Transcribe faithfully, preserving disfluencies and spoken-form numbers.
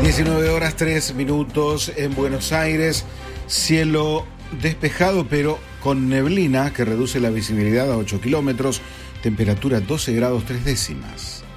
diecinueve horas tres minutos en Buenos Aires, cielo despejado pero con neblina que reduce la visibilidad a ocho kilómetros, temperatura doce grados tres décimas.